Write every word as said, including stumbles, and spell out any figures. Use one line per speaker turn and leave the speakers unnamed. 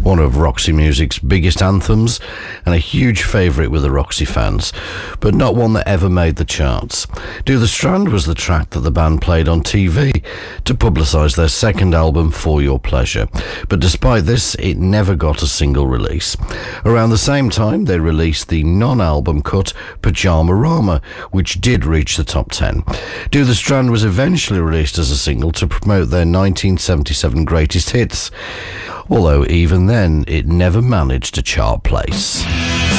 one of Roxy Music's biggest anthems and a huge favourite with the Roxy fans, but not one that ever made the charts. Do the Strand was the track that the band played on T V to publicise their second album, For Your Pleasure, but despite this, it never got a single release. Around the same time, they released the non-album cut Pyjamarama, which did reach the top ten. Do the Strand was eventually released as a single to promote their nineteen seventy-seven greatest hits, although even then it never managed a chart place.